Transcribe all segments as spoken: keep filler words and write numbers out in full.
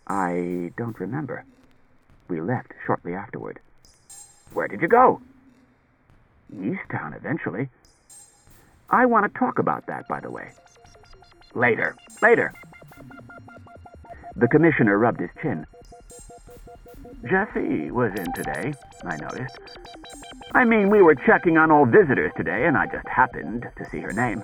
I don't remember. We left shortly afterward. Where did you go? Easttown, eventually. I want to talk about that, by the way. Later. Later. The commissioner rubbed his chin. Jessie was in today, I noticed. I mean, we were checking on all visitors today, and I just happened to see her name.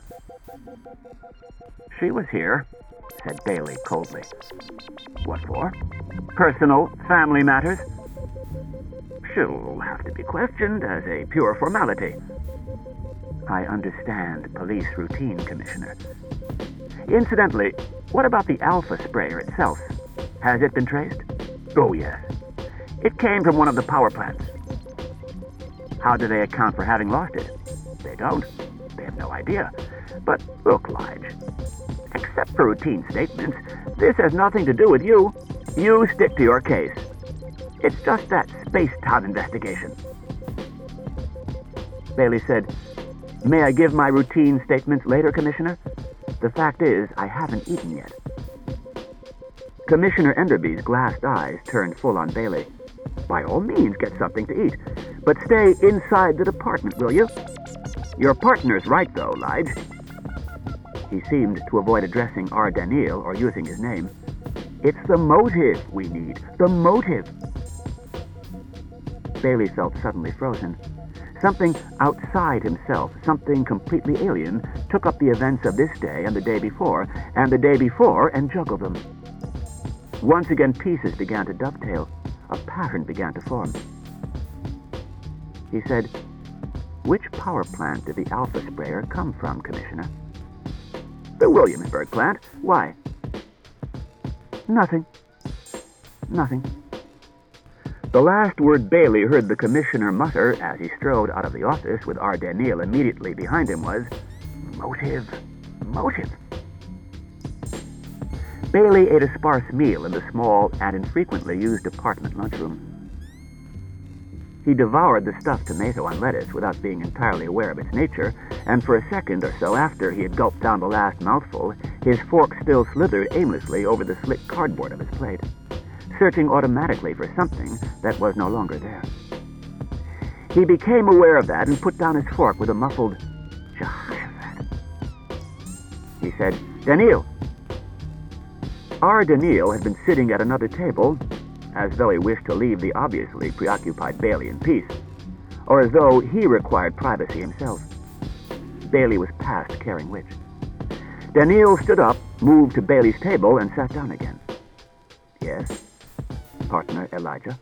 She was here, said Bailey coldly. What for? Personal, family matters. She'll have to be questioned as a pure formality. I understand police routine, Commissioner. Incidentally, what about the Alpha sprayer itself? Has it been traced? Oh, yes. It came from one of the power plants. How do they account for having lost it? They don't. They have no idea. But look, Lige, except for routine statements, this has nothing to do with you. You stick to your case. It's just that space-town investigation. Bailey said, May I give my routine statements later, Commissioner? The fact is, I haven't eaten yet. Commissioner Enderby's glassed eyes turned full on Bailey. By all means, get something to eat. But stay inside the department, will you? Your partner's right, though, Lige. He seemed to avoid addressing R. Daniel or using his name. It's the motive we need. The motive. Bailey felt suddenly frozen. Something outside himself, something completely alien, took up the events of this day and the day before, and the day before, and juggled them. Once again, pieces began to dovetail. A pattern began to form. He said, Which power plant did the Alpha sprayer come from, Commissioner? The Williamsburg plant. Why? Nothing. Nothing. The last word Bailey heard the commissioner mutter as he strode out of the office with R. Daniel immediately behind him was, Motive. Motive. Bailey ate a sparse meal in the small and infrequently used department lunchroom. He devoured the stuffed tomato and lettuce without being entirely aware of its nature, and for a second or so after he had gulped down the last mouthful, his fork still slithered aimlessly over the slick cardboard of his plate, searching automatically for something that was no longer there. He became aware of that and put down his fork with a muffled, Jehoshaphat. He said, Daniel. R. Daniel had been sitting at another table, as though he wished to leave the obviously preoccupied Bailey in peace, or as though he required privacy himself. Bailey was past caring which. Daniel stood up, moved to Bailey's table, and sat down again. Yes, partner Elijah.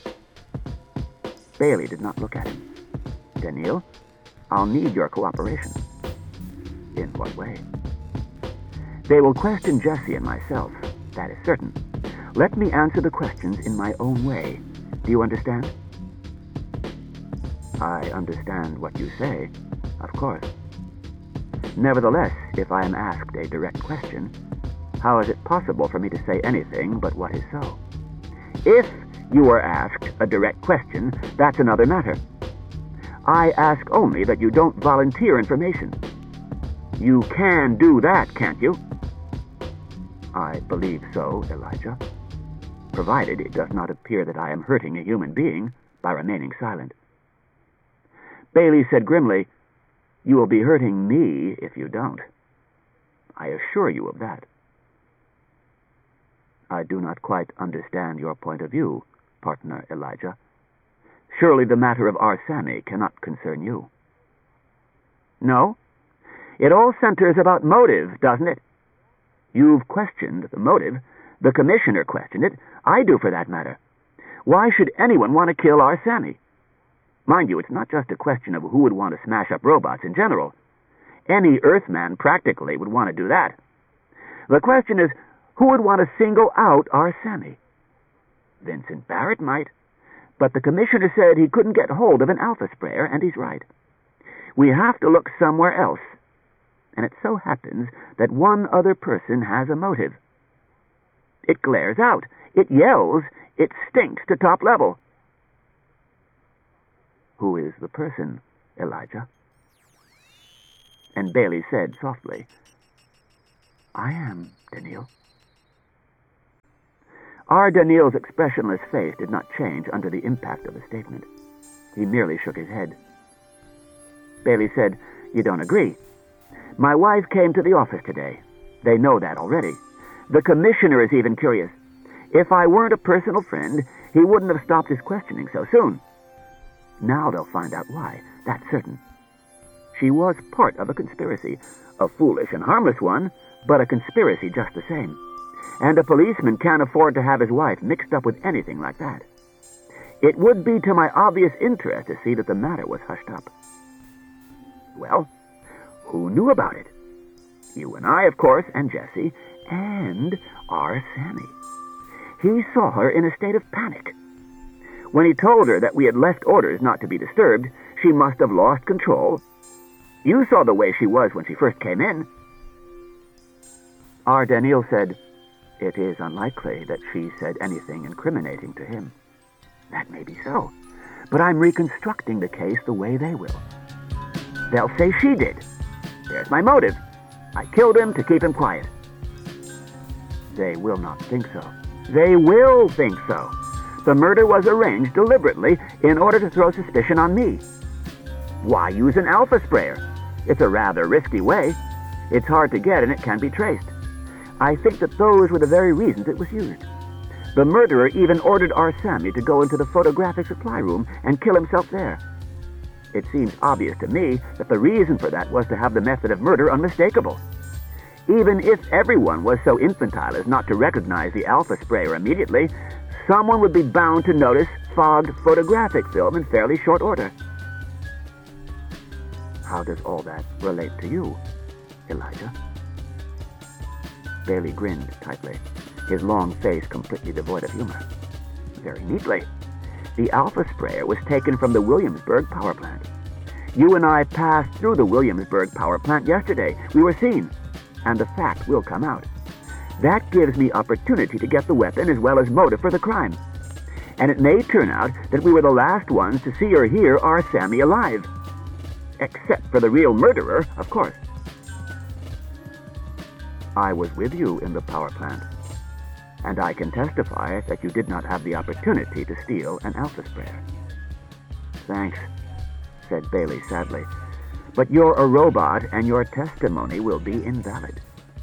Bailey did not look at him. Daniel, I'll need your cooperation. In what way? They will question Jessie and myself, that is certain. Let me answer the questions in my own way. Do you understand? I understand what you say, of course. Nevertheless, if I am asked a direct question, how is it possible for me to say anything but what is so? If you are asked a direct question, that's another matter. I ask only that you don't volunteer information. You can do that, can't you? I believe so, Elijah, provided it does not appear that I am hurting a human being by remaining silent. Bailey said grimly, You will be hurting me if you don't. I assure you of that. I do not quite understand your point of view, partner Elijah. Surely the matter of our Sammy cannot concern you. No? It all centers about motive, doesn't it? You've questioned the motive. The commissioner questioned it. I do, for that matter. Why should anyone want to kill our Sammy? Mind you, it's not just a question of who would want to smash up robots in general. Any Earthman practically would want to do that. The question is, who would want to single out our Sammy? Vincent Barrett might, but the commissioner said he couldn't get hold of an Alpha sprayer, and he's right. We have to look somewhere else. And it so happens that one other person has a motive. It glares out, it yells, it stinks to top level. Who is the person, Elijah? And Bailey said softly, I am, Daniel. R. Daniel's expressionless face did not change under the impact of the statement. He merely shook his head. Bailey said, "You don't agree. My wife came to the office today. They know that already. The commissioner is even curious. If I weren't a personal friend, he wouldn't have stopped his questioning so soon. Now they'll find out why, that's certain. She was part of a conspiracy, a foolish and harmless one, but a conspiracy just the same. And a policeman can't afford to have his wife mixed up with anything like that. It would be to my obvious interest to see that the matter was hushed up." "Well, who knew about it?" "You and I, of course, and Jesse, and our Sammy. He saw her in a state of panic. When he told her that we had left orders not to be disturbed, she must have lost control. You saw the way she was when she first came in." R. Daniel said, "It is unlikely that she said anything incriminating to him." "That may be so, but I'm reconstructing the case the way they will. They'll say she did. There's my motive. I killed him to keep him quiet." "They will not think so." "They will think so. The murder was arranged deliberately in order to throw suspicion on me. Why use an alpha sprayer? It's a rather risky way. It's hard to get and it can be traced. I think that those were the very reasons it was used. The murderer even ordered our Sammy to go into the photographic supply room and kill himself there. It seems obvious to me that the reason for that was to have the method of murder unmistakable. Even if everyone was so infantile as not to recognize the alpha sprayer immediately, someone would be bound to notice fogged photographic film in fairly short order." "How does all that relate to you, Elijah?" Bailey grinned tightly, his long face completely devoid of humor. "Very neatly. The alpha sprayer was taken from the Williamsburg power plant. You and I passed through the Williamsburg power plant yesterday. We were seen, and the fact will come out. That gives me opportunity to get the weapon as well as motive for the crime. And it may turn out that we were the last ones to see or hear our Sammy alive. Except for the real murderer, of course." "I was with you in the power plant, and I can testify that you did not have the opportunity to steal an alpha sprayer." "Thanks," said Bailey sadly, "but you're a robot and your testimony will be invalid.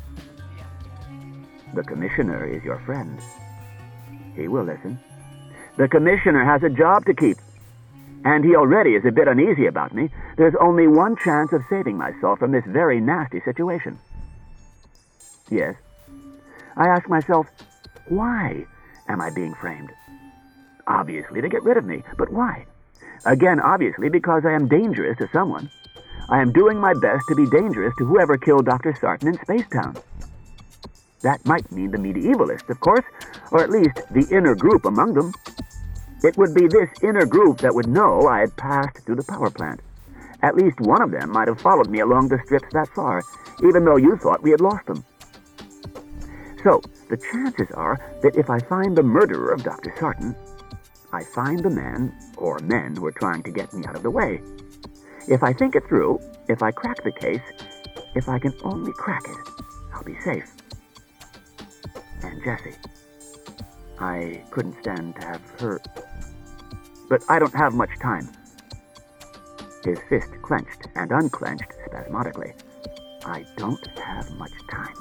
The commissioner is your friend. He will listen. The commissioner has a job to keep, and he already is a bit uneasy about me. There's only one chance of saving myself from this very nasty situation." "Yes." I ask myself, why am I being framed? Obviously to get rid of me, but why? Again, obviously because I am dangerous to someone. I am doing my best to be dangerous to whoever killed Doctor Sarton in Spacetown. That might mean the medievalists, of course, or at least the inner group among them. It would be this inner group that would know I had passed through the power plant. At least one of them might have followed me along the strips that far, even though you thought we had lost them. So, the chances are that if I find the murderer of Doctor Sarton, I find the man, or men, who are trying to get me out of the way. If I think it through, if I crack the case, if I can only crack it, I'll be safe. And Jessie. I couldn't stand to have her... But I don't have much time. His fist clenched and unclenched spasmodically. I don't have much time.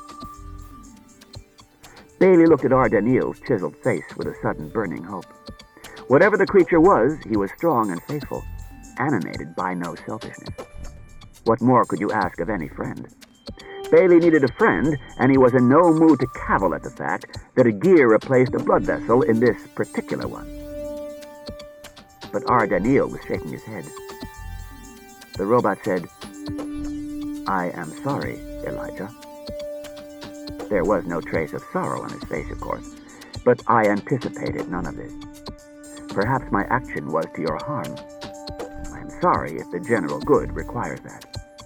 Bailey looked at R. Daniel's chiseled face with a sudden burning hope. Whatever the creature was, he was strong and faithful, animated by no selfishness. What more could you ask of any friend? Bailey needed a friend, and he was in no mood to cavil at the fact that a gear replaced a blood vessel in this particular one. But R. Daniel was shaking his head. The robot said, I am sorry, Elijah. There was no trace of sorrow on his face, of course, but I anticipated none of this. Perhaps my action was to your harm. I am sorry if the general good requires that.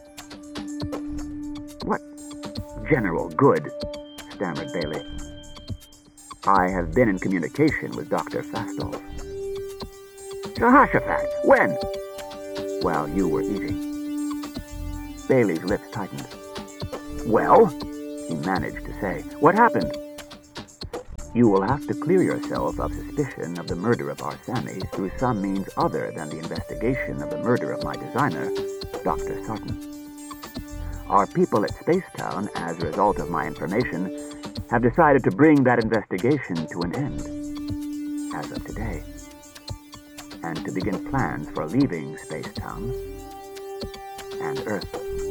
What general good? Stammered Bailey. I have been in communication with Doctor Fastolf. Jehoshaphat, when? While you were eating. Bailey's lips tightened. Well, he managed to say. What happened? You will have to clear yourself of suspicion of the murder of our Sammy through some means other than the investigation of the murder of my designer, Doctor Sarton. Our people at Spacetown, as a result of my information, have decided to bring that investigation to an end, as of today, and to begin plans for leaving Spacetown and Earth.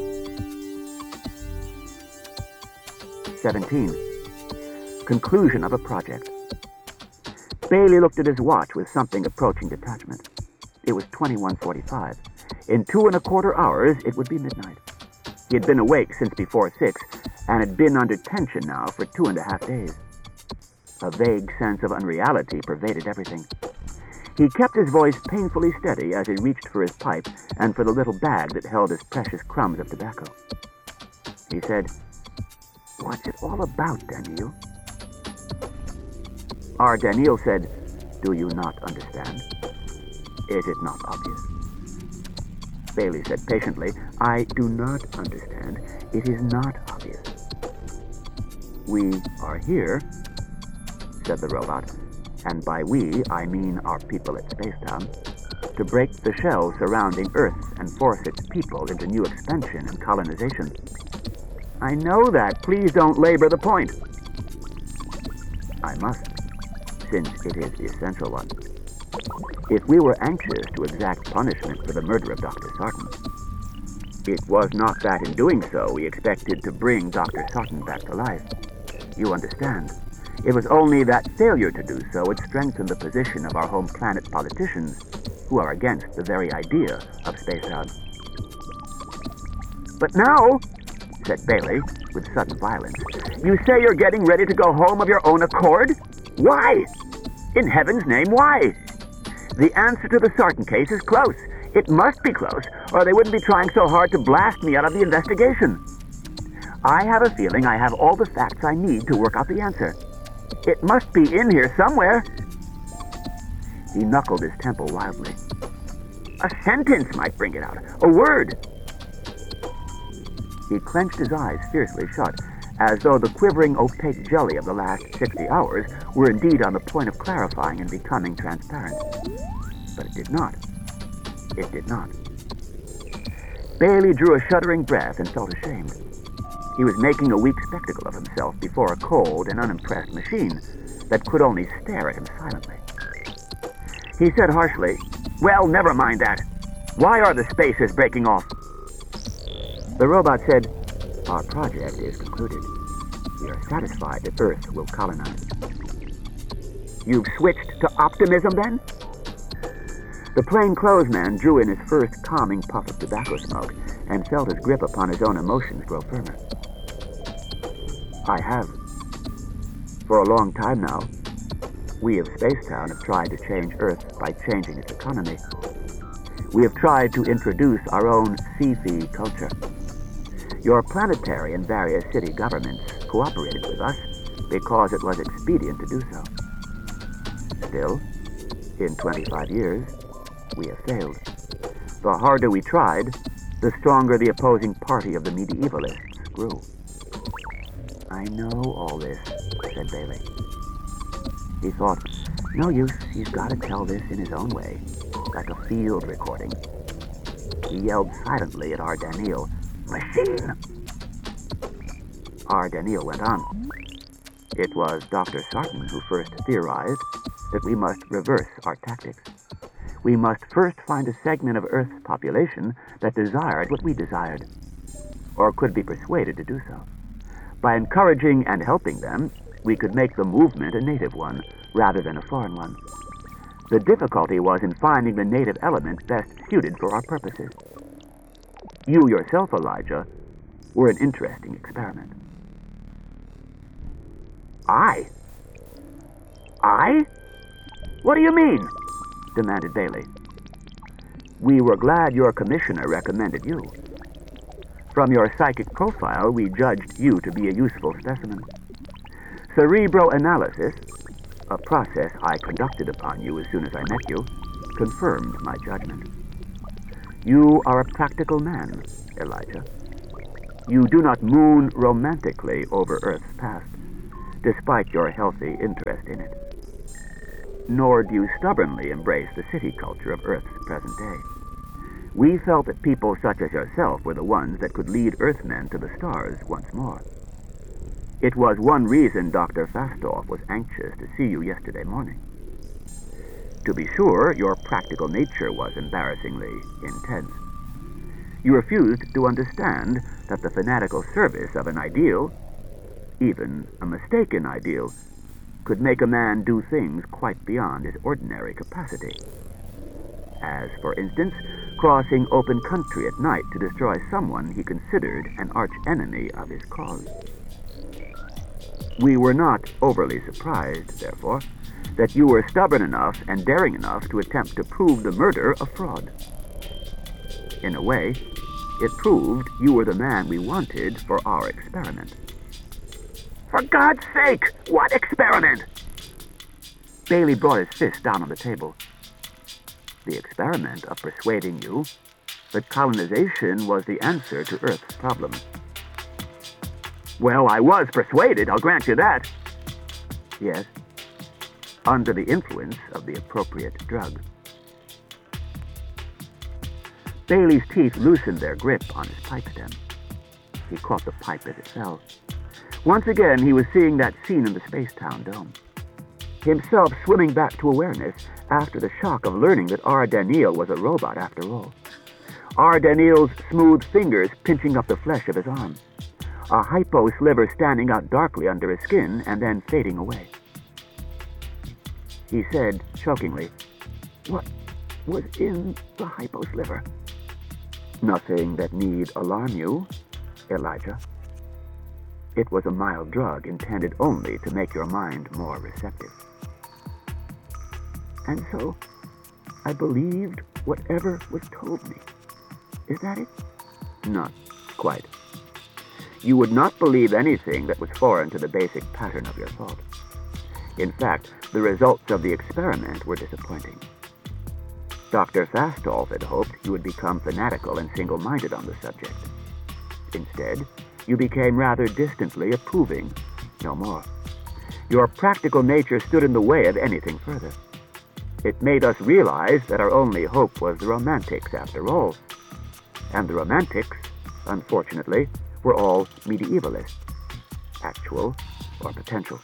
seventeen. Conclusion of a project. Bailey looked at his watch with something approaching detachment. It was twenty-one forty-five. In two and a quarter hours, it would be midnight. He had been awake since before six, and had been under tension now for two and a half days. A vague sense of unreality pervaded everything. He kept his voice painfully steady as he reached for his pipe and for the little bag that held his precious crumbs of tobacco. He said, "What's it all about, Daniil?" Our Daniil said, "Do you not understand? Is it not obvious?" Bailey said patiently, "I do not understand. It is not obvious." "We are here," said the robot, and by we, I mean our people at Spacetown, to break the shell surrounding Earth and force its people into new expansion and colonization. "I know that. Please don't labor the point." "I must, since it is the essential one. If we were anxious to exact punishment for the murder of Doctor Sarton, it was not that in doing so we expected to bring Doctor Sarton back to life. You understand? It was only that failure to do so would strengthen the position of our home planet politicians, who are against the very idea of Spacetown." "But now," said Bailey, with sudden violence, "you say you're getting ready to go home of your own accord? Why? In heaven's name, why? The answer to the Sarton case is close. It must be close, or they wouldn't be trying so hard to blast me out of the investigation. I have a feeling I have all the facts I need to work out the answer. It must be in here somewhere." He knuckled his temple wildly. "A sentence might bring it out. A word." He clenched his eyes fiercely shut, as though the quivering opaque jelly of the last sixty hours were indeed on the point of clarifying and becoming transparent. But it did not. It did not. Bailey drew a shuddering breath and felt ashamed. He was making a weak spectacle of himself before a cold and unimpressed machine that could only stare at him silently. He said harshly, "Well, never mind that. Why are the spaces breaking off?" The robot said, "Our project is concluded. We are satisfied that Earth will colonize." "You've switched to optimism, then?" The plainclothes man drew in his first calming puff of tobacco smoke and felt his grip upon his own emotions grow firmer. "I have. For a long time now, we of Spacetown have tried to change Earth by changing its economy. We have tried to introduce our own Sci-Fi culture. Your planetary and various city governments cooperated with us because it was expedient to do so. Still, in twenty-five years, we have failed. The harder we tried, the stronger the opposing party of the medievalists grew." "I know all this," said Bailey. He thought, no use, he's got to tell this in his own way, like a field recording. He yelled silently at our Daniil, "Machine!" Our Daniil went on. "It was Doctor Sarton who first theorized that we must reverse our tactics. We must first find a segment of Earth's population that desired what we desired, or could be persuaded to do so. By encouraging and helping them, we could make the movement a native one, rather than a foreign one. The difficulty was in finding the native element best suited for our purposes. You yourself, Elijah, were an interesting experiment." "I? I? What do you mean?" demanded Bailey. "We were glad your commissioner recommended you. From your psychic profile, we judged you to be a useful specimen. Cerebroanalysis, a process I conducted upon you as soon as I met you, confirmed my judgment. You are a practical man, Elijah. You do not moon romantically over Earth's past. despite your healthy interest in it. Nor do you stubbornly embrace the city culture of Earth's present day. We felt that people such as yourself were the ones that could lead Earthmen to the stars once more. It was one reason Doctor Fastolf was anxious to see you yesterday morning. To be sure, your practical nature was embarrassingly intense. You refused to understand that the fanatical service of an ideal, even a mistaken ideal, could make a man do things quite beyond his ordinary capacity. As, for instance, crossing open country at night to destroy someone he considered an arch-enemy of his cause. We were not overly surprised, therefore, that you were stubborn enough and daring enough to attempt to prove the murder a fraud. In a way, it proved you were the man we wanted for our experiment. For God's sake, what experiment? Bailey brought his fist down on the table. The experiment of persuading you that colonization was the answer to Earth's problems. Well, I was persuaded, I'll grant you that. Yes, under the influence of the appropriate drug. Bailey's teeth loosened their grip on his pipe stem. He caught the pipe as it fell. Once again, he was seeing that scene in the Spacetown Dome. Himself swimming back to awareness after the shock of learning that R. Daniel was a robot after all. R. Daniel's smooth fingers pinching up the flesh of his arm. A hypo sliver standing out darkly under his skin and then fading away. He said, chokingly, "What was in the hypo sliver?" "Nothing that need alarm you, Elijah. It was a mild drug intended only to make your mind more receptive." "And so, I believed whatever was told me. Is that it?" "Not quite. You would not believe anything that was foreign to the basic pattern of your thought. In fact, the results of the experiment were disappointing. Doctor Fastolf had hoped you would become fanatical and single-minded on the subject. Instead, you became rather distantly approving, no more. Your practical nature stood in the way of anything further. It made us realize that our only hope was the Romantics, after all. And the Romantics, unfortunately, were all medievalists, actual or potential."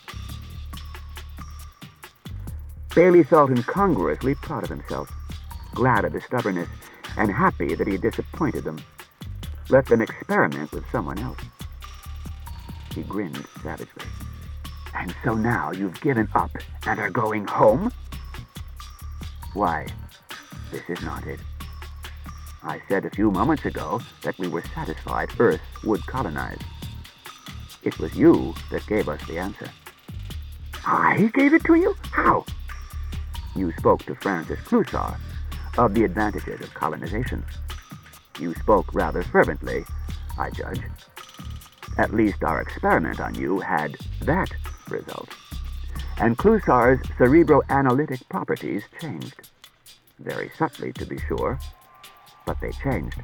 Bailey felt incongruously proud of himself, glad of his stubbornness, and happy that he had disappointed them. Let them experiment with someone else. He grinned savagely. "And so now you've given up and are going home?" "Why, this is not it. I said a few moments ago that we were satisfied Earth would colonize. It was you that gave us the answer." "I gave it to you? How?" "You spoke to Francis Clusar of the advantages of colonization. You spoke rather fervently, I judge. At least our experiment on you had that result. And Clusar's cerebroanalytic properties changed. Very subtly, to be sure, but they changed."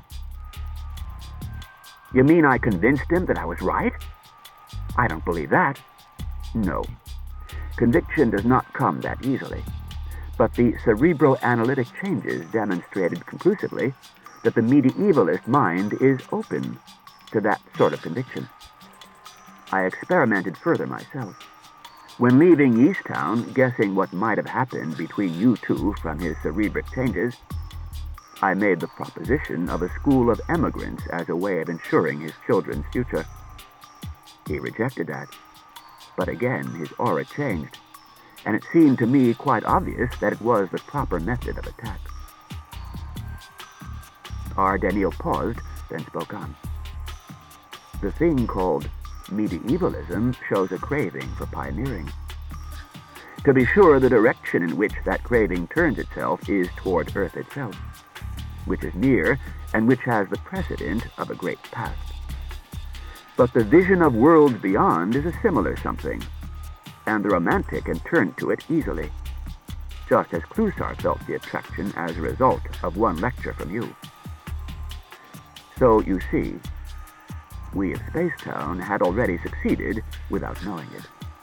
"You mean I convinced him that I was right?" "I don't believe that." "No. Conviction does not come that easily. But the cerebroanalytic changes demonstrated conclusively that the medievalist mind is open to that sort of conviction. I experimented further myself. When leaving Easttown, guessing what might have happened between you two from his cerebric changes, I made the proposition of a school of emigrants as a way of ensuring his children's future. He rejected that. But again, his aura changed, and it seemed to me quite obvious that it was the proper method of attack." R. Daniel paused, then spoke on. "The thing called medievalism shows a craving for pioneering. To be sure, the direction in which that craving turns itself is toward Earth itself, which is near and which has the precedent of a great past. But the vision of worlds beyond is a similar something, and the Romantic can turn to it easily, just as Clusar felt the attraction as a result of one lecture from you. So, you see, we of Spacetown had already succeeded without knowing it."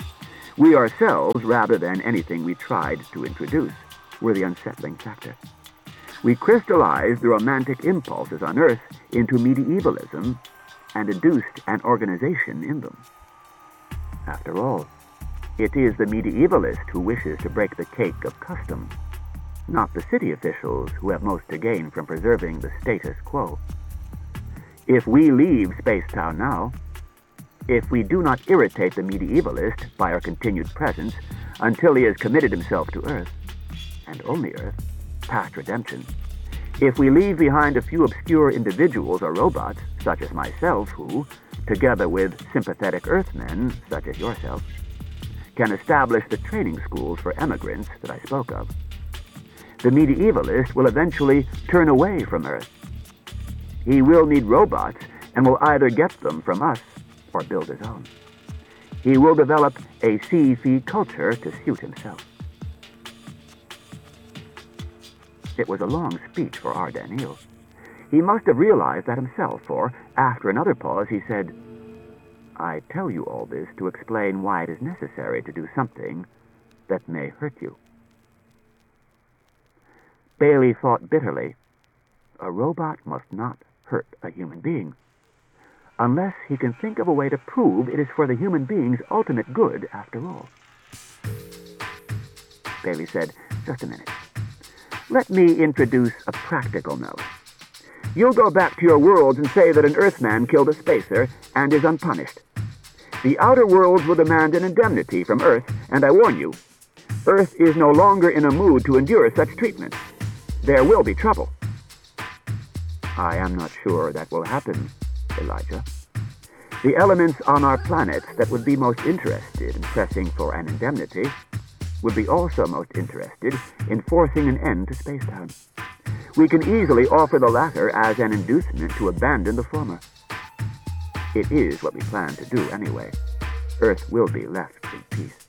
We ourselves, rather than anything we tried to introduce, were the unsettling factor. We crystallized the romantic impulses on Earth into medievalism and induced an organization in them. After all, it is the medievalist who wishes to break the cake of custom, not the city officials who have most to gain from preserving the status quo. If we leave Spacetown now, if we do not irritate the medievalist by our continued presence until he has committed himself to Earth, and only Earth, past redemption, if we leave behind a few obscure individuals or robots, such as myself, who, together with sympathetic Earthmen, such as yourself, can establish the training schools for emigrants that I spoke of, the medievalist will eventually turn away from Earth. He will need robots and will either get them from us or build his own. He will develop a C-Fi culture to suit himself. It was a long speech for R. Daniel. He must have realized that himself, for, after another pause, he said, "I tell you all this to explain why it is necessary to do something that may hurt you." Bailey thought bitterly. A robot must not hurt a human being, unless he can think of a way to prove it is for the human being's ultimate good after all. Bailey said, "Just a minute. Let me introduce a practical note. You'll go back to your worlds and say that an Earthman killed a spacer and is unpunished. The outer worlds will demand an indemnity from Earth, and I warn you, Earth is no longer in a mood to endure such treatment. There will be trouble." "I am not sure that will happen, Elijah. The elements on our planets that would be most interested in pressing for an indemnity would be also most interested in forcing an end to Spacetown. We can easily offer the latter as an inducement to abandon the former. It is what we plan to do anyway. Earth will be left in peace."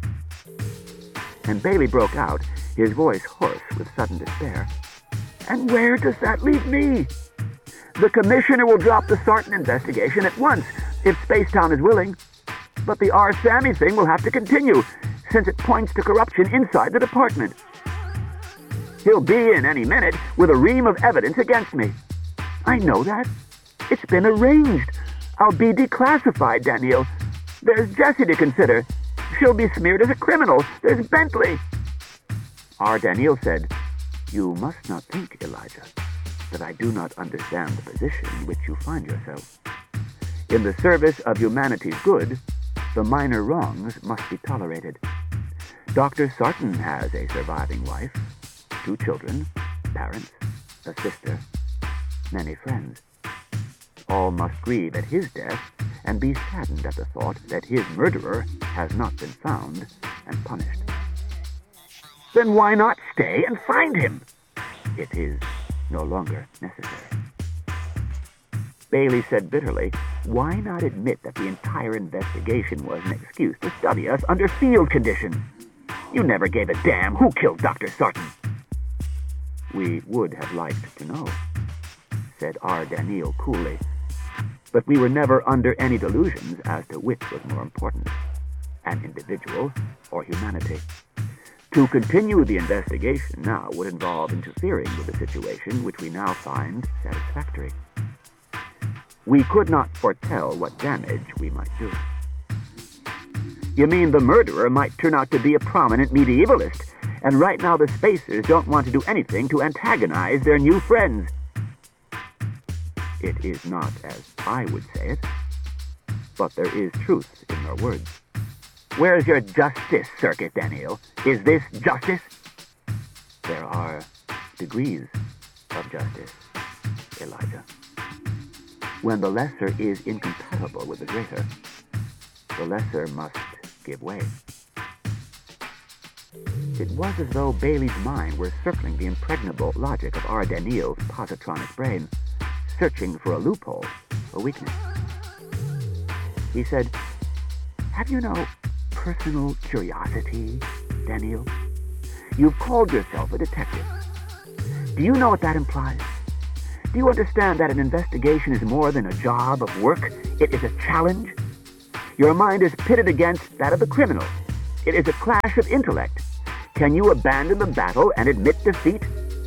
And Bailey broke out, his voice hoarse with sudden despair. "And where does that leave me? The Commissioner will drop the Sarton investigation at once, if Spacetown is willing. But the R. Sammy thing will have to continue, since it points to corruption inside the department. He'll be in any minute with a ream of evidence against me. I know that. It's been arranged. I'll be declassified, Daniel. There's Jessie to consider. She'll be smeared as a criminal. There's Bentley." R. Daniel said, "You must not think, Elijah, that I do not understand the position in which you find yourself. In the service of humanity's good, the minor wrongs must be tolerated. Doctor Sarton has a surviving wife, two children, parents, a sister, many friends. All must grieve at his death and be saddened at the thought that his murderer has not been found and punished. Then why not stay and find him? It is no longer necessary." Bailey said bitterly, "Why not admit that the entire investigation was an excuse to study us under field conditions? You never gave a damn who killed Doctor Sarton." "We would have liked to know," said R. Daniel coolly, "but we were never under any delusions as to which was more important, an individual or humanity. To continue the investigation now would involve interfering with the situation which we now find satisfactory. We could not foretell what damage we might do." "You mean the murderer might turn out to be a prominent medievalist, and right now the Spacers don't want to do anything to antagonize their new friends?" "It is not as I would say it, but there is truth in your words." "Where's your justice circuit, Daniel? Is this justice?" "There are degrees of justice, Elijah. When the lesser is incompatible with the greater, the lesser must give way." It was as though Bailey's mind were circling the impregnable logic of R. Daniel's positronic brain, searching for a loophole, a weakness. He said, "Have you no personal curiosity, Daniel? You've called yourself a detective. Do you know what that implies? Do you understand that an investigation is more than a job of work? It is a challenge. Your mind is pitted against that of the criminal, It is a clash of intellect. Can you abandon the battle and admit defeat?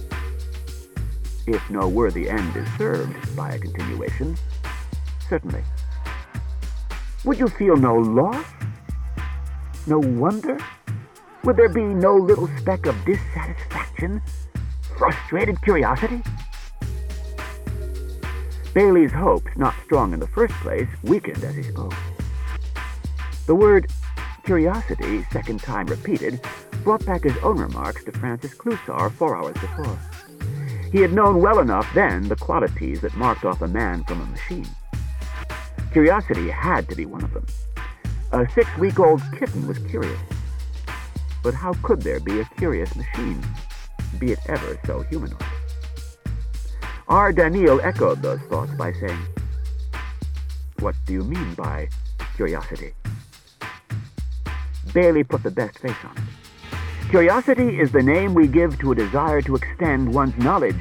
If no worthy end is served by a continuation, certainly. Would you feel no loss? No wonder? Would there be no little speck of dissatisfaction? Frustrated curiosity? Bailey's hopes, not strong in the first place, weakened as he spoke. The word curiosity, second time repeated, brought back his own remarks to Francis Clusar four hours before. He had known well enough then the qualities that marked off a man from a machine. Curiosity had to be one of them. A six-week-old kitten was curious. But how could there be a curious machine, be it ever so humanoid? R. Daneel echoed those thoughts by saying, "What do you mean by curiosity?" Bailey put the best face on it. Curiosity is the name we give to a desire to extend one's knowledge.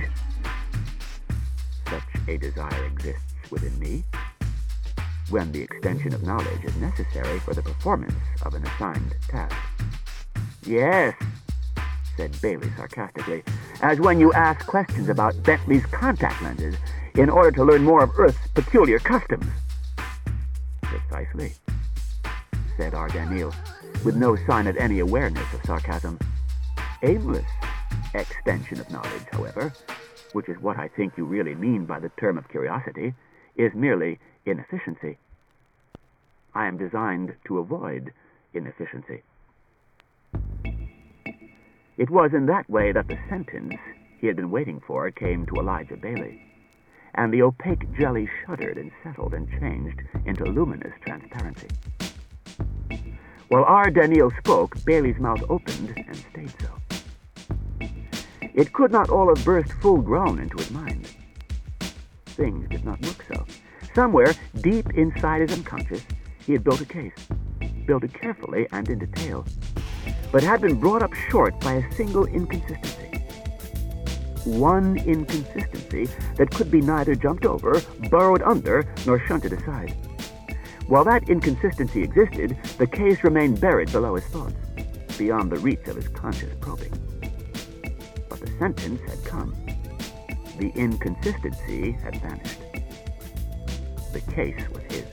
Such a desire exists within me, when the extension of knowledge is necessary for the performance of an assigned task. Yes, said Bailey sarcastically, as when you ask questions about Bentley's contact lenses in order to learn more of Earth's peculiar customs. Precisely, said R. Daneel, with no sign of any awareness of sarcasm. Aimless extension of knowledge, however, which is what I think you really mean by the term of curiosity, is merely inefficiency. I am designed to avoid inefficiency. It was in that way that the sentence he had been waiting for came to Elijah Bailey, and the opaque jelly shuddered and settled and changed into luminous transparency. While R. Daneel spoke, Bailey's mouth opened and stayed so. It could not all have burst full-grown into his mind. Things did not look so. Somewhere, deep inside his unconscious, he had built a case, built it carefully and in detail, but had been brought up short by a single inconsistency. One inconsistency that could be neither jumped over, burrowed under, nor shunted aside. While that inconsistency existed, the case remained buried below his thoughts, beyond the reach of his conscious probing. But the sentence had come. The inconsistency had vanished. The case was his.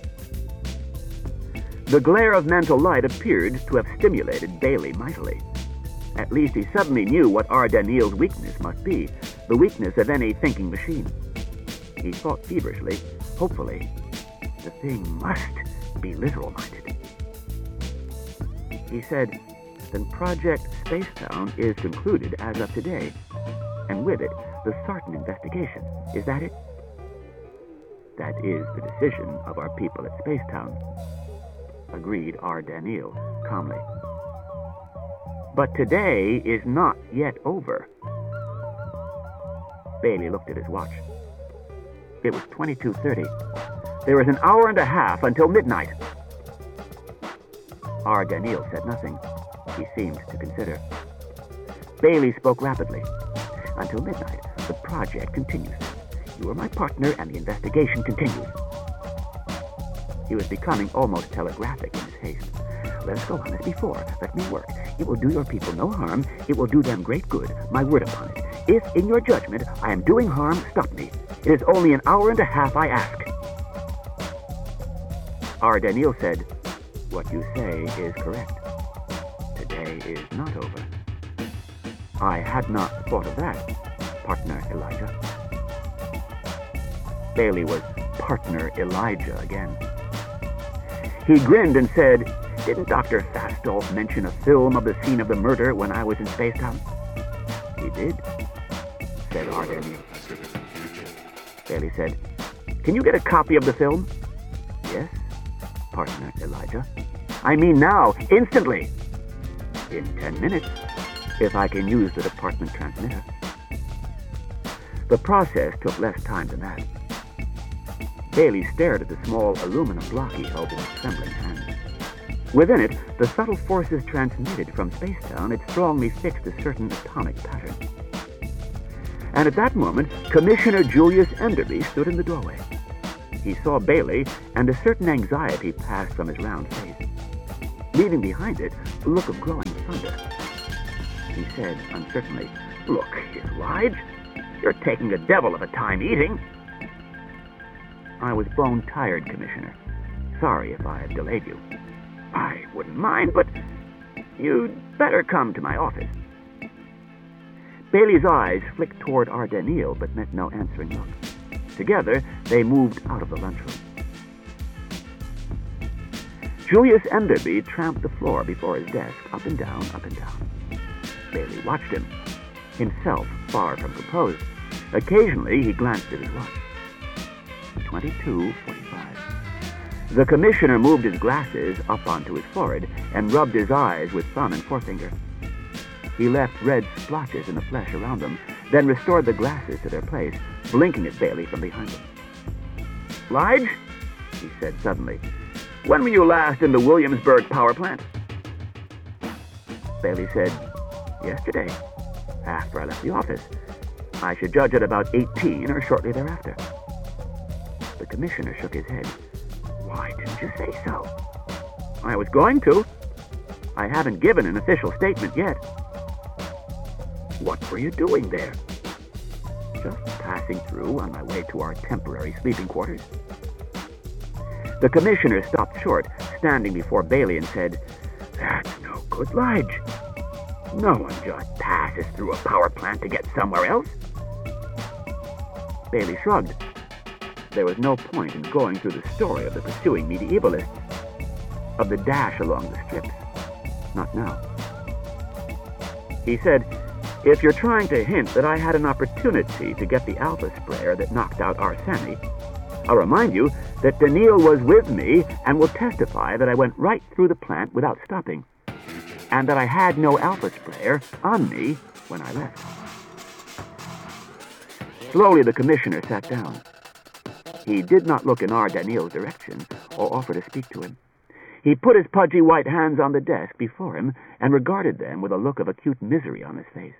The glare of mental light appeared to have stimulated Bailey mightily. At least he suddenly knew what R. Daneel's weakness must be, the weakness of any thinking machine. He thought feverishly, hopefully, the thing must be literal-minded. He said, then Project Spacetown is concluded as of today, and with it, the Sarton investigation. Is that it? That is the decision of our people at Spacetown, agreed R. Daneel calmly. But today is not yet over. Bailey looked at his watch. It was twenty-two thirty. There is an hour and a half until midnight. R. Daneel said nothing. He seemed to consider. Bailey spoke rapidly. Until midnight, the project continues. You are my partner, and the investigation continues. He was becoming almost telegraphic in his haste. Let us go on as before. Let me work. It will do your people no harm. It will do them great good. My word upon it. If, in your judgment, I am doing harm, stop me. It is only an hour and a half I ask. R. Daneel said, what you say is correct. Today is not over. I had not thought of that, partner Elijah. Bailey was partner Elijah again. He grinned and said, didn't Doctor Fastolf mention a film of the scene of the murder when I was in Spacetown? He did, said R. Daneel. Bailey said, can you get a copy of the film? Yes, partner Elijah. I mean now, instantly. In ten minutes, if I can use the department transmitter. The process took less time than that. Bailey stared at the small aluminum block he held in his trembling hand. Within it, the subtle forces transmitted from Spacetown had strongly fixed a certain atomic pattern. And at that moment, Commissioner Julius Enderby stood in the doorway. He saw Bailey, and a certain anxiety passed from his round face. Leaving behind it, look of growing thunder. He said uncertainly, "Look here, Lige. You're taking a devil of a time eating." "I was bone tired, Commissioner. Sorry if I've delayed you." "I wouldn't mind, but you'd better come to my office." Bailey's eyes flicked toward Ardenil, but met no answering look. Together, they moved out of the lunchroom. Julius Enderby tramped the floor before his desk, up and down, up and down. Bailey watched him, himself far from composed. Occasionally, he glanced at his watch. twenty-two forty-five. The commissioner moved his glasses up onto his forehead and rubbed his eyes with thumb and forefinger. He left red splotches in the flesh around them, then restored the glasses to their place, blinking at Bailey from behind them. "Lige," he said suddenly, "when were you last in the Williamsburg power plant?" Bailey said, "Yesterday, after I left the office. I should judge at about eighteen or shortly thereafter." The commissioner shook his head. "Why didn't you say so?" "I was going to. I haven't given an official statement yet." "What were you doing there?" "Just passing through on my way to our temporary sleeping quarters." The commissioner stopped short, standing before Bailey, and said, "That's no good, Lige. No one just passes through a power plant to get somewhere else." Bailey shrugged. There was no point in going through the story of the pursuing medievalists, of the dash along the strips. Not now. He said, "If you're trying to hint that I had an opportunity to get the alpha sprayer that knocked out Arsani, I'll remind you that Daniil was with me and will testify that I went right through the plant without stopping, and that I had no alpha sprayer on me when I left." Slowly the commissioner sat down. He did not look in R. Daniil's direction or offer to speak to him. He put his pudgy white hands on the desk before him and regarded them with a look of acute misery on his face.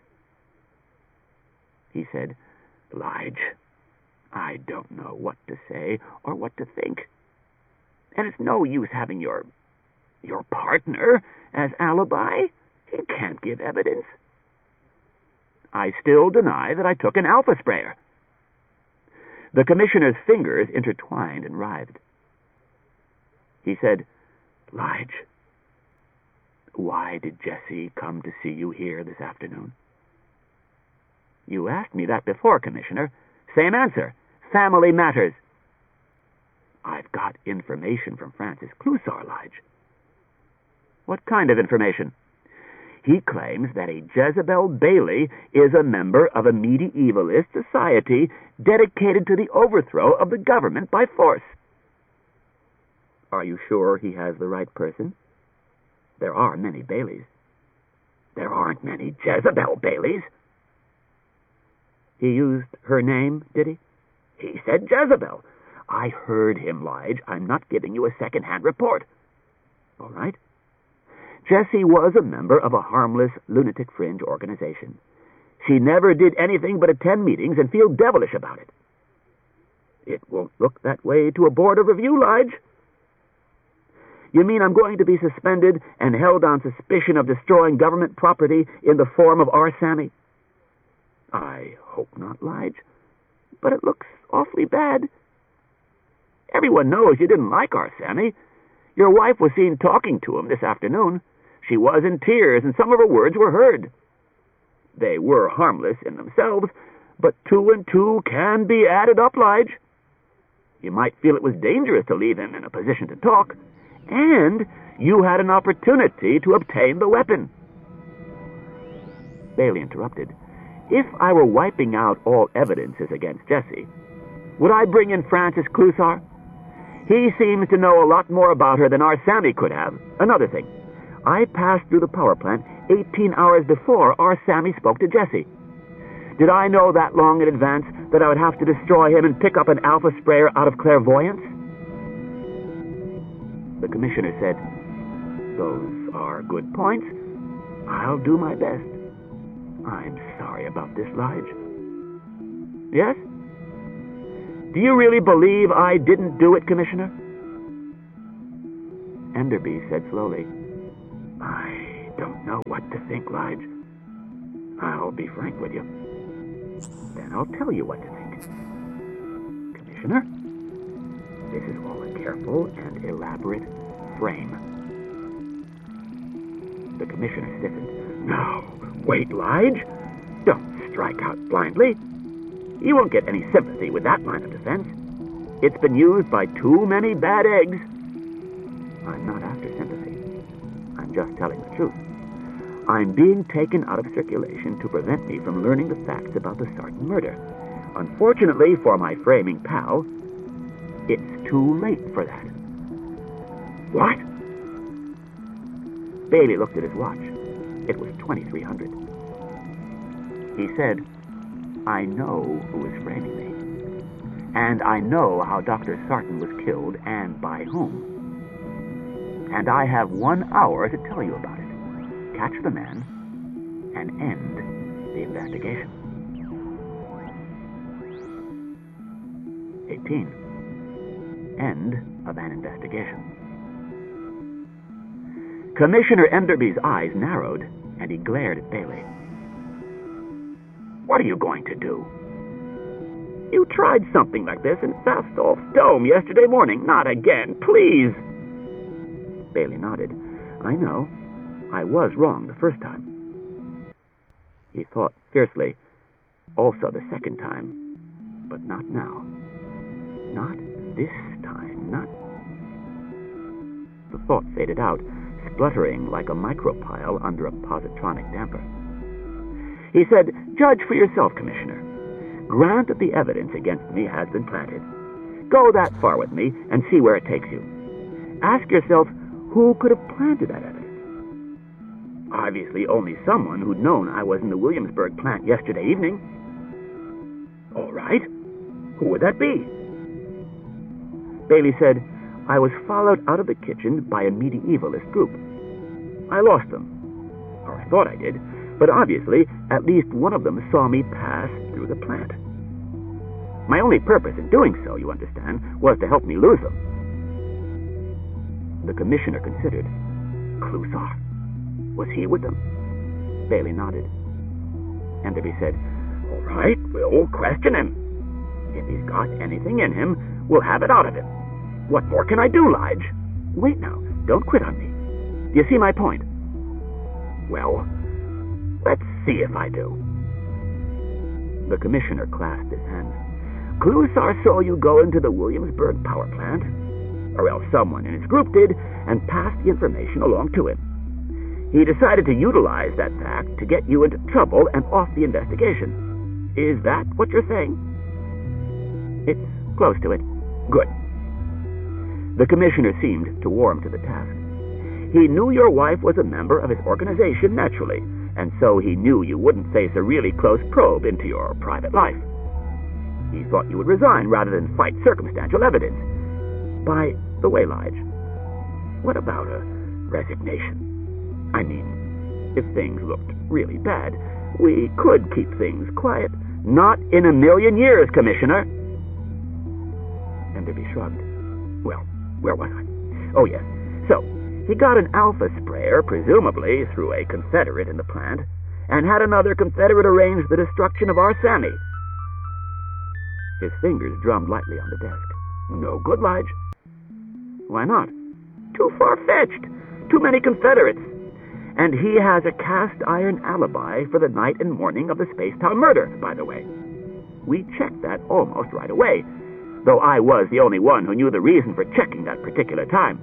He said, "Lige, I don't know what to say or what to think. And it's no use having your your partner as alibi. He can't give evidence." "I still deny that I took an alpha sprayer." The commissioner's fingers intertwined and writhed. He said, "Lige, why did Jesse come to see you here this afternoon?" "You asked me that before, Commissioner. Same answer. Family matters." "I've got information from Francis Clusar, Lige." "What kind of information?" "He claims that a Jezebel Bailey is a member of a medievalist society dedicated to the overthrow of the government by force." "Are you sure he has the right person? There are many Baileys." "There aren't many Jezebel Baileys." "He used her name, did he?" "He said Jezebel. I heard him, Lige. I'm not giving you a second-hand report." "All right. Jessie was a member of a harmless lunatic fringe organization. She never did anything but attend meetings and feel devilish about it." "It won't look that way to a board of review, Lige." "You mean I'm going to be suspended and held on suspicion of destroying government property in the form of Arsami?" "I hope not, Lige, but it looks awfully bad. Everyone knows you didn't like Arsami. Your wife was seen talking to him this afternoon. She was in tears, and some of her words were heard. They were harmless in themselves, but two and two can be added up, Lige. You might feel it was dangerous to leave him in a position to talk, and you had an opportunity to obtain the weapon." Bailey interrupted. "If I were wiping out all evidences against Jesse, would I bring in Francis Clusar? He seems to know a lot more about her than Arsami could have. Another thing, I passed through the power plant eighteen hours before Arsami spoke to Jesse. Did I know that long in advance that I would have to destroy him and pick up an alpha sprayer out of clairvoyance?" The commissioner said, "Those are good points. I'll do my best. I'm sorry about this, Lige." "Yes? Do you really believe I didn't do it, Commissioner?" Enderby said slowly, "I don't know what to think, Lige. I'll be frank with you. Then I'll tell you what to think. Commissioner, this is all a careful and elaborate frame. The commissioner stiffened. No, wait, Lige. Don't strike out blindly. You won't get any sympathy with that line of defense. It's been used by too many bad eggs. I'm not after sympathy. I'm just telling the truth. I'm being taken out of circulation to prevent me from learning the facts about the Sarton murder. Unfortunately for my framing pal, it's too late for that. What? Bailey looked at his watch. It was twenty-three hundred. He said, I know who is framing me. And I know how Doctor Sarton was killed and by whom. And I have one hour to tell you about it. Catch the man and end the investigation. eighteen. End of an investigation. Commissioner Enderby's eyes narrowed, and he glared at Bailey. What are you going to do? You tried something like this in Fastolf's Dome yesterday morning. Not again, please. Bailey nodded. I know. I was wrong the first time. He thought fiercely. Also the second time. But not now. Not this time. Not... The thought faded out, spluttering like a micropile under a positronic damper. He said, Judge for yourself, Commissioner. Grant that the evidence against me has been planted. Go that far with me and see where it takes you. Ask yourself, who could have planted that evidence? Obviously only someone who'd known I was in the Williamsburg plant yesterday evening. All right. Who would that be? Bailey said, I was followed out of the kitchen by a medievalist group. I lost them. Or I thought I did. But obviously, at least one of them saw me pass through the plant. My only purpose in doing so, you understand, was to help me lose them. The commissioner considered. Clusar. Was he with them? Bailey nodded. Enderby said, All right, we'll question him. If he's got anything in him, we'll have it out of him. What more can I do, Lige? Wait now, don't quit on me. Do you see my point? Well, let's see if I do. The commissioner clasped his hands. Clusar saw you go into the Williamsburg power plant, or else someone in his group did, and passed the information along to him. He decided to utilize that fact to get you into trouble and off the investigation. Is that what you're saying? It's close to it. Good. The commissioner seemed to warm to the task. He knew your wife was a member of his organization naturally, and so he knew you wouldn't face a really close probe into your private life. He thought you would resign rather than fight circumstantial evidence. By the way, Lige, what about a resignation? I mean, if things looked really bad, we could keep things quiet. Not in a million years, Commissioner. Enderby shrugged. Well, where was I? Oh, yes. So, he got an alpha sprayer, presumably through a Confederate in the plant, and had another Confederate arrange the destruction of our Sammy. His fingers drummed lightly on the desk. No good, Lige. Why not? Too far-fetched. Too many Confederates. And he has a cast-iron alibi for the night and morning of the Spacetown murder, by the way. We checked that almost right away, though I was the only one who knew the reason for checking that particular time.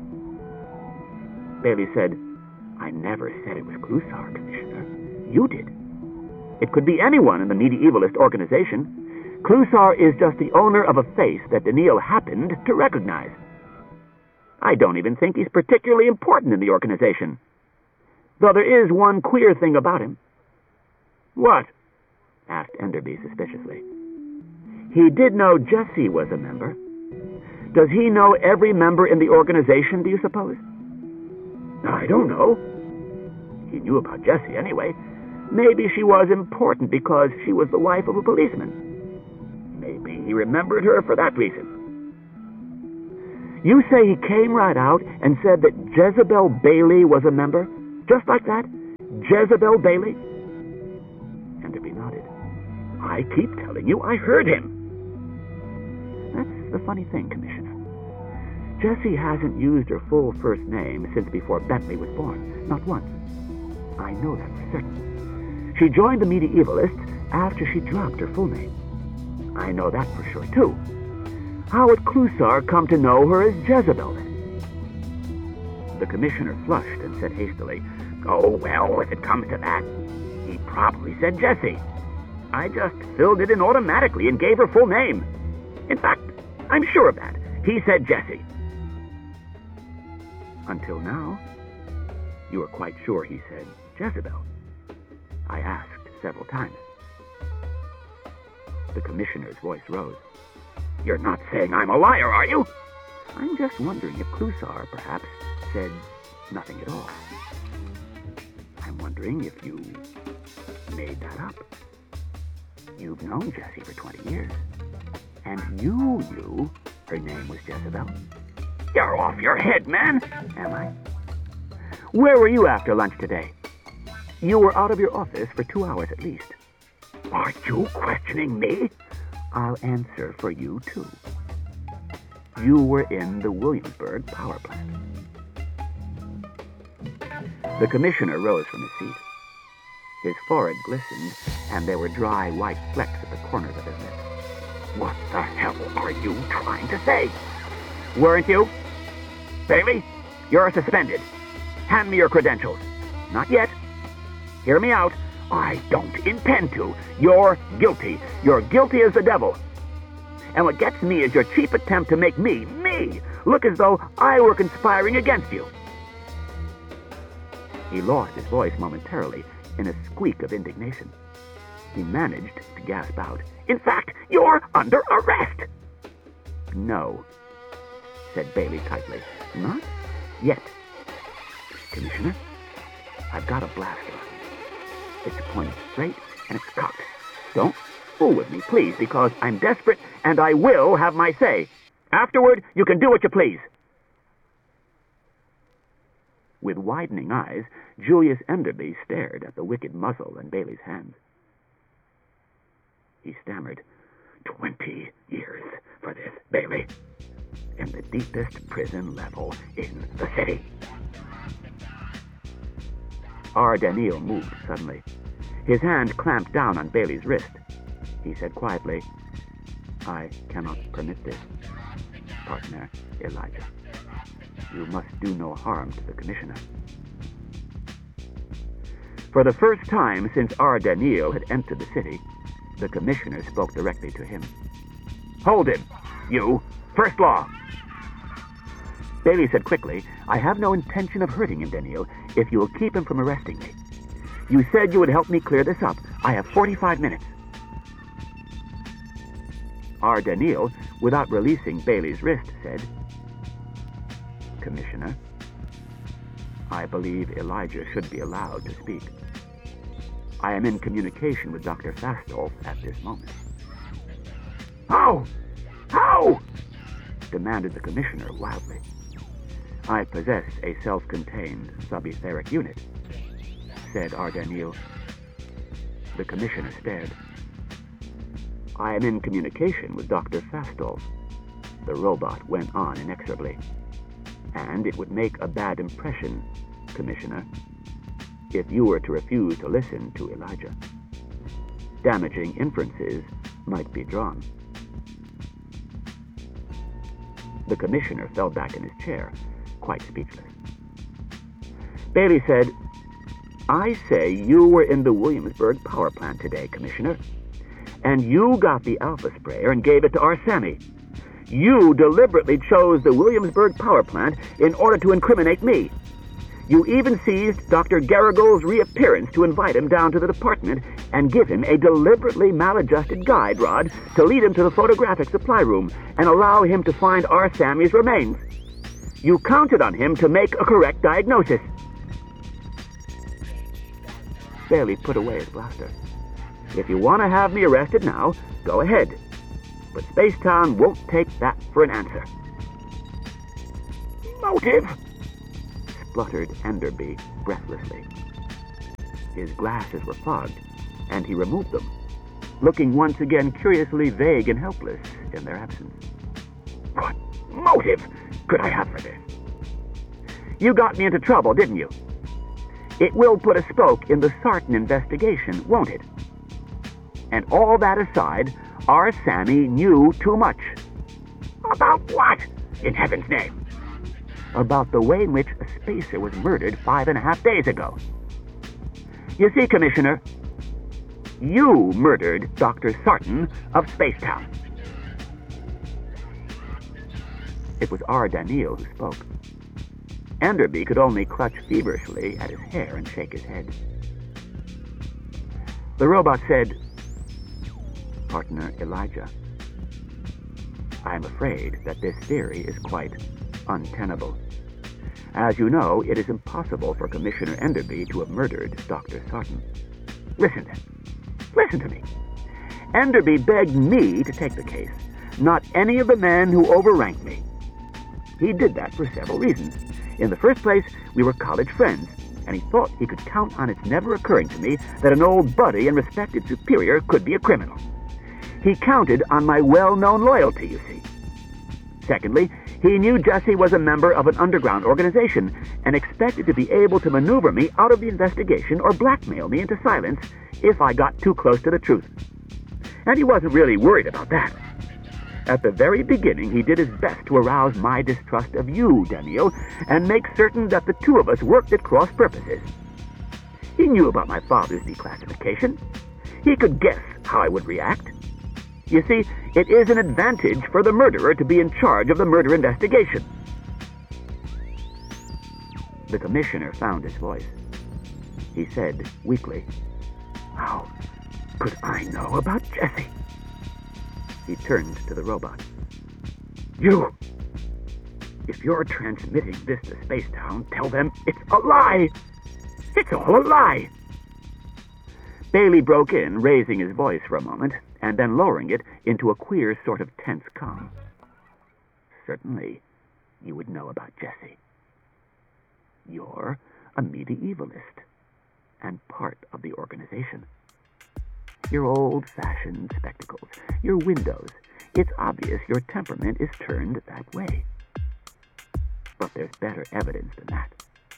Bailey said, I never said it was Clusar, Commissioner. You did. It could be anyone in the medievalist organization. Clusar is just the owner of a face that Daniil happened to recognize. I don't even think he's particularly important in the organization. Though there is one queer thing about him. What? Asked Enderby suspiciously. He did know Jesse was a member. Does he know every member in the organization, do you suppose? I don't know. He knew about Jesse anyway. Maybe she was important because she was the wife of a policeman. Maybe he remembered her for that reason. You say he came right out and said that Jezebel Bailey was a member? Just like that? Jezebel Bailey? Enderby nodded. I keep telling you I heard him. That's the funny thing, Commissioner. Jessie hasn't used her full first name since before Bentley was born. Not once. I know that for certain. She joined the medievalists after she dropped her full name. I know that for sure, too. How would Clusar come to know her as Jezebel, then? The Commissioner flushed and said hastily, Oh, well, if it comes to that, he probably said Jessie. I just filled it in automatically and gave her full name. In fact, I'm sure of that. He said Jessie. Until now, you were quite sure he said Jezebel. I asked several times. The Commissioner's voice rose. You're not saying I'm a liar, are you? I'm just wondering if Clusar perhaps said nothing at all. I'm wondering if you made that up. You've known Jessie for twenty years, and you knew her name was Jezebel. You're off your head, man. Am I? Where were you after lunch today? You were out of your office for two hours at least. Are you questioning me? I'll answer for you, too. You were in the Williamsburg power plant. The Commissioner rose from his seat. His forehead glistened, and there were dry white flecks at the corners of his lips. What the hell are you trying to say? Weren't you? Bailey, you're suspended. Hand me your credentials. Not yet. Hear me out. I don't intend to. You're guilty. You're guilty as the devil. And what gets me is your cheap attempt to make me, me, look as though I were conspiring against you. He lost his voice momentarily in a squeak of indignation. He managed to gasp out, In fact, you're under arrest. No, said Bailey tightly. Not yet. Commissioner, I've got a blaster. It's pointed straight and it's cocked. Don't fool with me, please, because I'm desperate and I will have my say. Afterward, you can do what you please. With widening eyes, Julius Enderby stared at the wicked muzzle in Bailey's hands. He stammered, Twenty years for this, Bailey. In the deepest prison level in the city. R. Daniel moved suddenly. His hand clamped down on Bailey's wrist. He said quietly, I cannot permit this, partner Elijah. You must do no harm to the Commissioner. For the first time since R. Daniel had entered the city, the Commissioner spoke directly to him. Hold him, you! First law! Bailey said quickly, I have no intention of hurting him, Daniel, if you will keep him from arresting me. You said you would help me clear this up. I have forty-five minutes. R. Daniel, without releasing Bailey's wrist, said, Commissioner, I believe Elijah should be allowed to speak. I am in communication with Doctor Fastolf at this moment. How? How? Demanded the Commissioner wildly. I possess a self-contained subetheric unit, said R. Daniel. The Commissioner stared. I am in communication with Doctor Fastolf, the robot went on inexorably. And it would make a bad impression, Commissioner, if you were to refuse to listen to Elijah. Damaging inferences might be drawn. The Commissioner fell back in his chair, quite speechless. Bailey said, I say you were in the Williamsburg power plant today, Commissioner, and you got the alpha sprayer and gave it to Arsami. You deliberately chose the Williamsburg power plant in order to incriminate me. You even seized Doctor Garrigole's reappearance to invite him down to the department and give him a deliberately maladjusted guide rod to lead him to the photographic supply room and allow him to find Arsami's remains. You counted on him to make a correct diagnosis. Bailey put away his blaster. If you want to have me arrested now, go ahead. But Spacetown won't take that for an answer. Motive? spluttered Enderby breathlessly. His glasses were fogged, and he removed them, looking once again curiously vague and helpless in their absence. What motive could I have for this? You got me into trouble, didn't you? It will put a spoke in the Sarton investigation, won't it? And all that aside, our Sammy knew too much. About what, in heaven's name? About the way in which a spacer was murdered five and a half days ago. You see, Commissioner, you murdered Doctor Sarton of Spacetown. It was R. Daniil who spoke. Enderby could only clutch feverishly at his hair and shake his head. The robot said, Partner Elijah, I am afraid that this theory is quite untenable. As you know, it is impossible for Commissioner Enderby to have murdered Doctor Sarton. Listen then. Listen to me. Enderby begged me to take the case, not any of the men who overranked me. He did that for several reasons. In the first place, we were college friends, and he thought he could count on its never occurring to me that an old buddy and respected superior could be a criminal. He counted on my well-known loyalty, you see. Secondly, he knew Jesse was a member of an underground organization and expected to be able to maneuver me out of the investigation or blackmail me into silence if I got too close to the truth. And he wasn't really worried about that. At the very beginning, he did his best to arouse my distrust of you, Daniel, and make certain that the two of us worked at cross purposes. He knew about my father's declassification. He could guess how I would react. You see, it is an advantage for the murderer to be in charge of the murder investigation. The commissioner found his voice. He said weakly, How could I know about Jesse? He turned to the robot. You! If you're transmitting this to Spacetown, tell them it's a lie! It's all a lie! Bailey broke in, raising his voice for a moment, and then lowering it into a queer sort of tense calm. Certainly, you would know about Jesse. You're a medievalist, and part of the organization. Your old-fashioned spectacles, your windows. It's obvious your temperament is turned that way. But there's better evidence than that.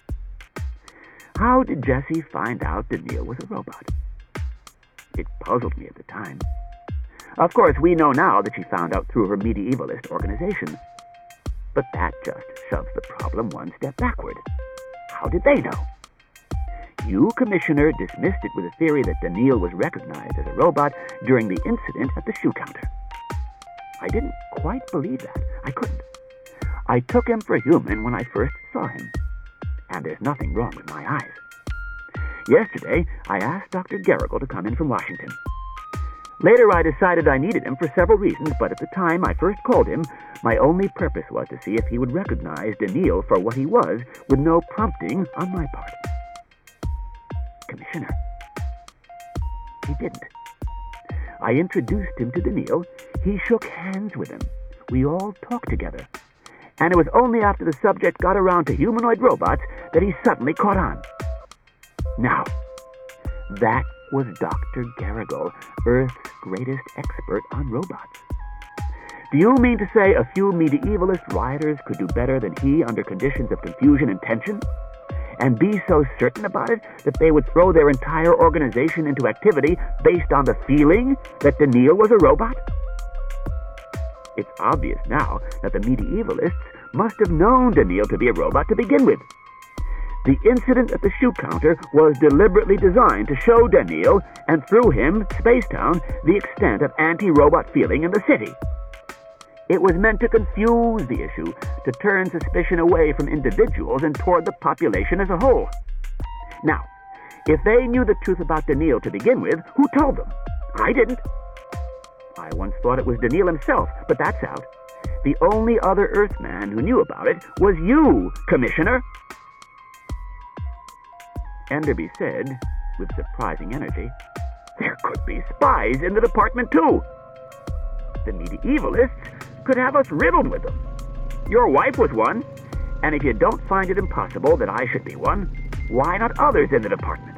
How did Jesse find out Daniil was a robot? It puzzled me at the time. Of course, we know now that she found out through her medievalist organization. But that just shoves the problem one step backward. How did they know? You, Commissioner, dismissed it with the theory that Daniil was recognized as a robot during the incident at the shoe counter. I didn't quite believe that. I couldn't. I took him for human when I first saw him. And there's nothing wrong with my eyes. Yesterday, I asked Doctor Garrigle to come in from Washington. Later, I decided I needed him for several reasons, but at the time I first called him, my only purpose was to see if he would recognize Daniil for what he was, with no prompting on my part. Commissioner. He didn't. I introduced him to Daniil. He shook hands with him. We all talked together. And it was only after the subject got around to humanoid robots that he suddenly caught on. Now, that was Doctor Garrigle, Earth's greatest expert on robots. Do you mean to say a few medievalist rioters could do better than he under conditions of confusion and tension? And be so certain about it that they would throw their entire organization into activity based on the feeling that Daniil was a robot? It's obvious now that the medievalists must have known Daniil to be a robot to begin with. The incident at the shoe counter was deliberately designed to show Daniil, and through him, Spacetown, the extent of anti-robot feeling in the city. It was meant to confuse the issue, to turn suspicion away from individuals and toward the population as a whole. Now, if they knew the truth about Daniil to begin with, who told them? I didn't. I once thought it was Daniil himself, but that's out. The only other Earthman who knew about it was you, Commissioner. Enderby said, with surprising energy, there could be spies in the department, too. The medievalists could have us riddled with them. Your wife was one. And if you don't find it impossible that I should be one, why not others in the department?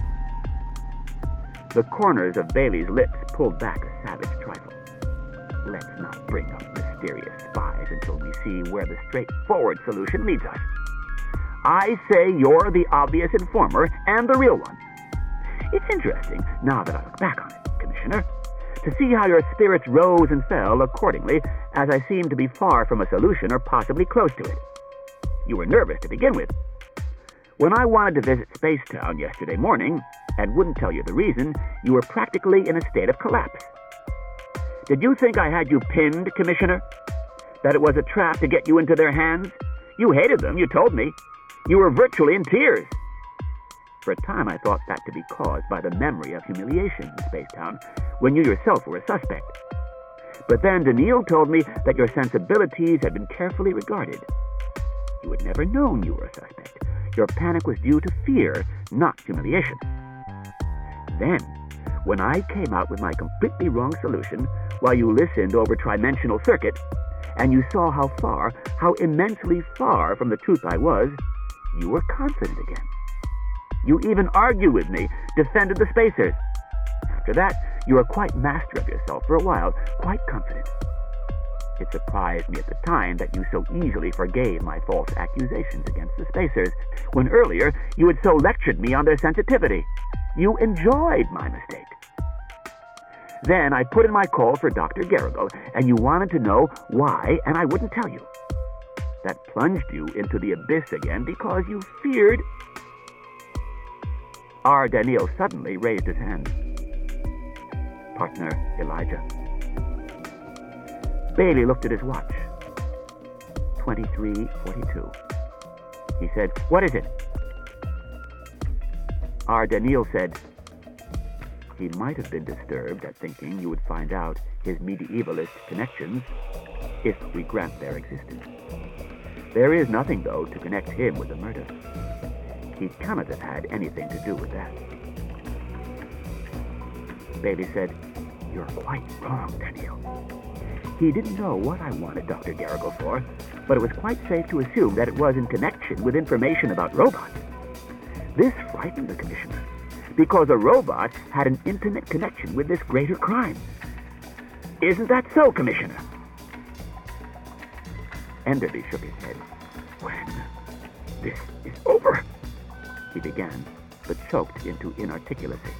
The corners of Bailey's lips pulled back a savage trifle. Let's not bring up mysterious spies until we see where the straightforward solution leads us. I say you're the obvious informer and the real one. It's interesting, now that I look back on it, Commissioner, to see how your spirits rose and fell accordingly, as I seem to be far from a solution or possibly close to it. You were nervous to begin with. When I wanted to visit Spacetown yesterday morning, and wouldn't tell you the reason, you were practically in a state of collapse. Did you think I had you pinned, Commissioner? That it was a trap to get you into their hands? You hated them, you told me. You were virtually in tears. For a time I thought that to be caused by the memory of humiliation in Spacetown, when you yourself were a suspect. But then Daniil told me that your sensibilities had been carefully regarded. You had never known you were a suspect. Your panic was due to fear, not humiliation. Then, when I came out with my completely wrong solution, while you listened over Trimensional Circuit, and you saw how far, how immensely far from the truth I was, you were confident again. You even argued with me, defended the spacers. After that, you were quite master of yourself for a while, quite confident. It surprised me at the time that you so easily forgave my false accusations against the spacers, when earlier you had so lectured me on their sensitivity. You enjoyed my mistake. Then I put in my call for Doctor Garrigle, and you wanted to know why, and I wouldn't tell you. That plunged you into the abyss again because you feared... R. Daniil suddenly raised his hand. Partner Elijah. Bailey looked at his watch. twenty-three forty-two. He said, "What is it?" R. Daniil said, "He might have been disturbed at thinking you would find out his medievalist connections if we grant their existence. There is nothing, though, to connect him with the murder. He cannot have had anything to do with that." Bailey said, "You're quite wrong, Daniil. He didn't know what I wanted Doctor Garrigle for, but it was quite safe to assume that it was in connection with information about robots. This frightened the Commissioner, because a robot had an intimate connection with this greater crime. Isn't that so, Commissioner?" Enderby shook his head. "When this is over," he began, but choked into inarticulacy.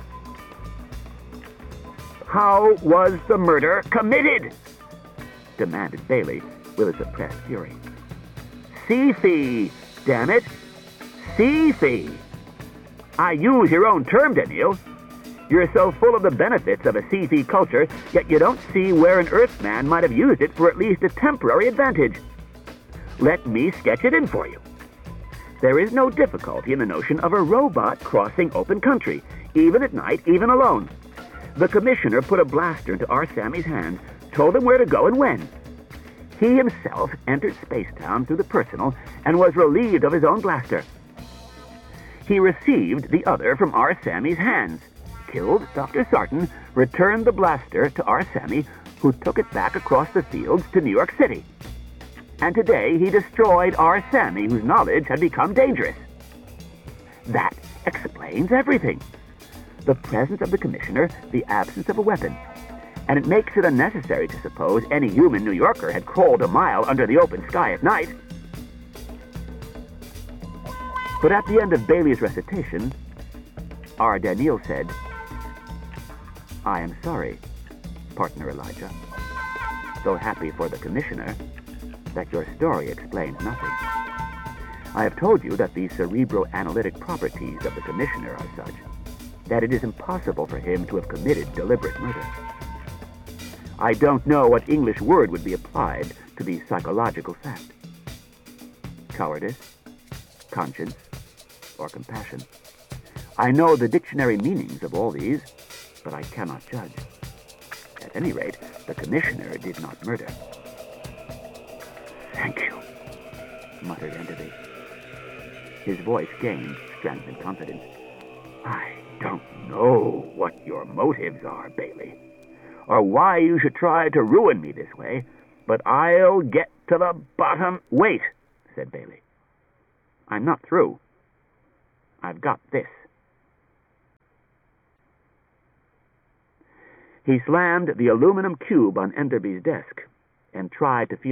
"How was the murder committed?" demanded Bailey with a suppressed fury. "Sci-fi, damn it! Sci-fi! I use your own term, Daniil. You're so full of the benefits of a sci-fi culture, yet you don't see where an Earthman might have used it for at least a temporary advantage. Let me sketch it in for you. There is no difficulty in the notion of a robot crossing open country, even at night, even alone. The Commissioner put a blaster into our Sammy's hands, told him where to go and when. He himself entered Spacetown through the personal and was relieved of his own blaster. He received the other from our Sammy's hands, killed Doctor Sarton, returned the blaster to our Sammy, who took it back across the fields to New York City. And today he destroyed our Sammy, whose knowledge had become dangerous. That explains everything. The presence of the Commissioner, the absence of a weapon. And it makes it unnecessary to suppose any human New Yorker had crawled a mile under the open sky at night. But at the end of Bailey's recitation, R. Daniil said, "I am sorry, partner Elijah, though happy for the Commissioner, that your story explains nothing. I have told you that the cerebroanalytic properties of the Commissioner are such that it is impossible for him to have committed deliberate murder. I don't know what English word would be applied to the psychological fact. Cowardice, conscience, or compassion. I know the dictionary meanings of all these, but I cannot judge. At any rate, the Commissioner did not murder." "Thank you," muttered Enderby. His voice gained strength and confidence. "I don't know what your motives are, Bailey, or why you should try to ruin me this way, but I'll get to the bottom—" "Wait," said Bailey. I'm not through. I've got this. He slammed the aluminum cube on Enderby's desk and tried to feel